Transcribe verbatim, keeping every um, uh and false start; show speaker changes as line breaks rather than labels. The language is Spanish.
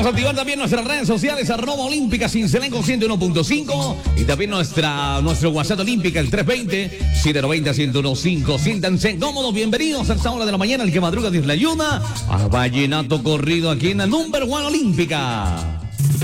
Vamos a activar también nuestras redes sociales, arroba olímpica Cincelenco ciento uno punto cinco y también nuestra, nuestro WhatsApp olímpica, el tres veinte, siete noventa, ciento quince. Siéntanse cómodos, bienvenidos a esta hora de la mañana, el que madruga Dios le ayuda, a Vallenato Corrido aquí en la Number One Olímpica.